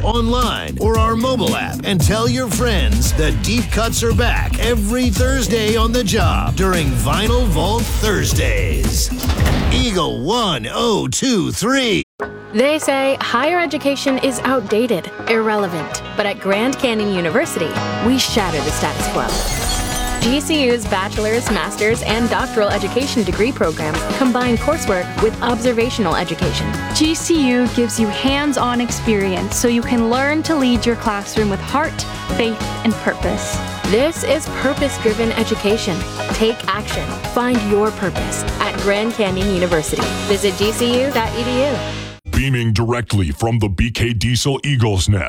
online, or our mobile app. And tell your friends that Deep Cuts are back every Thursday on the job during Vinyl Vault Thursdays. Eagle 1023. They say higher education is outdated, irrelevant. But at Grand Canyon University, we shatter the status quo. GCU's bachelor's, master's, and doctoral education degree programs combine coursework with observational education. GCU gives you hands-on experience so you can learn to lead your classroom with heart, faith, and purpose. This is purpose-driven education. Take action. Find your purpose at Grand Canyon University. Visit gcu.edu. Beaming directly from the BK Diesel Eagles Nest.